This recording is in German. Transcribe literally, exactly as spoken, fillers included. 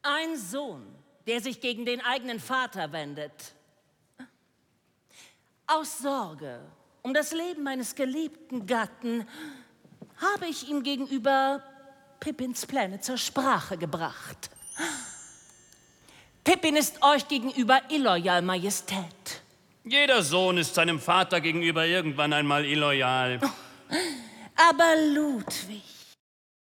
Ein Sohn, der sich gegen den eigenen Vater wendet. Aus Sorge um das Leben meines geliebten Gatten habe ich ihm gegenüber Pippins Pläne zur Sprache gebracht. Pippin ist euch gegenüber illoyal, Majestät. Jeder Sohn ist seinem Vater gegenüber irgendwann einmal illoyal. Aber Ludwig